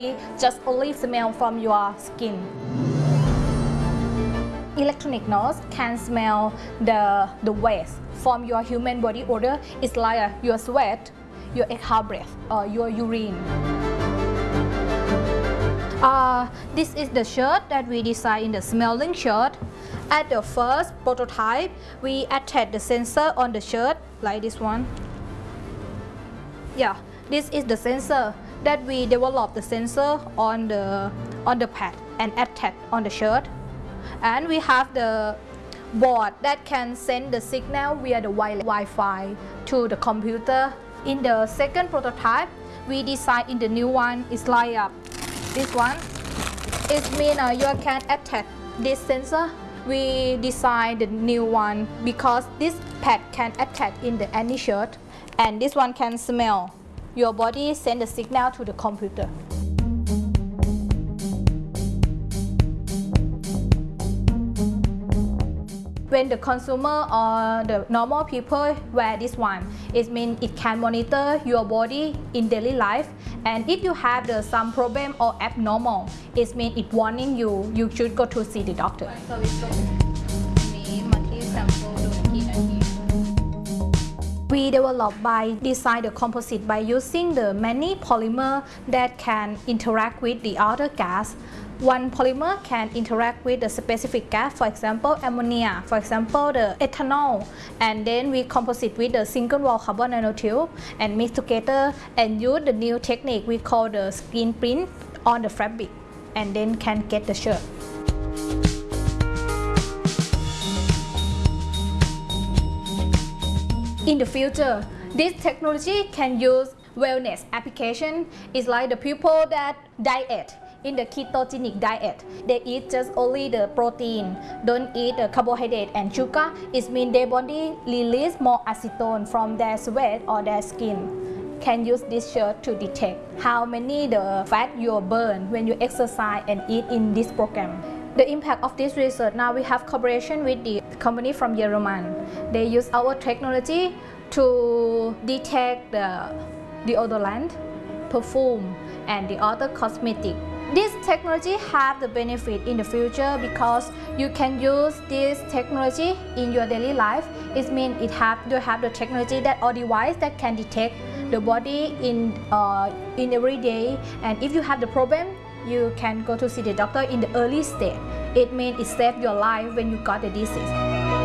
just only smell from your skin. Electronic nose can smell the waste from your human body odor. It's like your sweat, your exhale breath, or your urine. This is the shirt that we designed in the smelling shirt. At the first prototype, we attach the sensor on the shirt like this one. Yeah, this is the sensor that we developed the sensor on the pad and attach on the shirt. And we have the board that can send the signal via the wireless Wi-Fi to the computer. In the second prototype, we designed in the new one is like this one. It means you can attach this sensor. We designed the new one because this pad can attach in the any shirt, and this one can smell. Your body send the signal to the computer. When the consumer or the normal people wear this one, it means it can monitor your body in daily life. And if you have some problem or abnormal, it means it warning you should go to see the doctor. We develop by design the composite by using the many polymer that can interact with the other gas. One polymer can interact with the specific gas, for example ammonia, for example the ethanol, and then we composite with the single wall carbon nanotube and mix together and use the new technique we call the screen print on the fabric, and then can get the shirt. In the future, this technology can use wellness application. It's like the people that diet in the ketogenic diet. They eat just only the protein, don't eat the carbohydrate and sugar. It means their body release more acetone from their sweat or their skin. Can use this shirt to detect how many the fat you burn when you exercise and eat in this program. The impact of this research, now we have cooperation with the company from German. They use our technology to detect the deodorant, perfume, and the other cosmetic. This technology have the benefit in the future because you can use this technology in your daily life. It means you have the technology that or device that can detect the body in every day. And if you have the problem, you can go to see the doctor in the early stage. It means it saves your life when you got the disease.